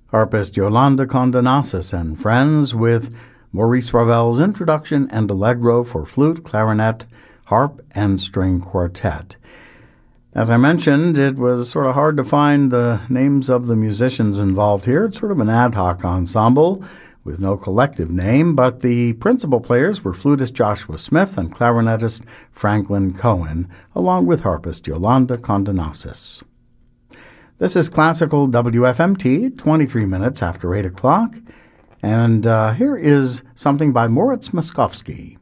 Harpist Yolanda Condonasis and friends with Maurice Ravel's Introduction and Allegro for flute, clarinet, harp, and string quartet. As I mentioned, it was sort of hard to find the names of the musicians involved here. It's sort of an ad hoc ensemble with no collective name, but the principal players were flutist Joshua Smith and clarinetist Franklin Cohen, along with harpist Yolanda Condonasis. This is Classical WFMT, 23 minutes after 8 o'clock, and here is something by Moritz Moskowski.